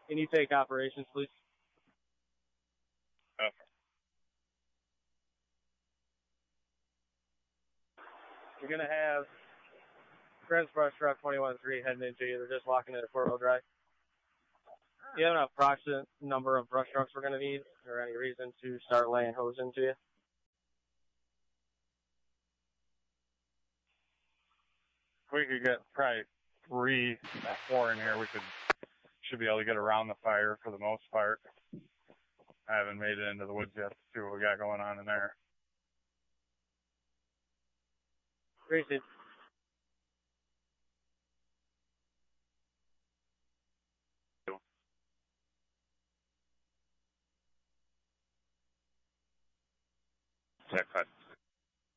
Can you take operations, please? Okay. You're going to have Friends Brush Truck 21-3 heading into you. They're just walking into four-wheel drive. Do you have an approximate number of brush trucks we're going to need, or any reason to start laying hose into you? If we could get probably 3 or 4 in here, we should be able to get around the fire for the most part. I haven't made it into the woods yet to see what we got going on in there. Great,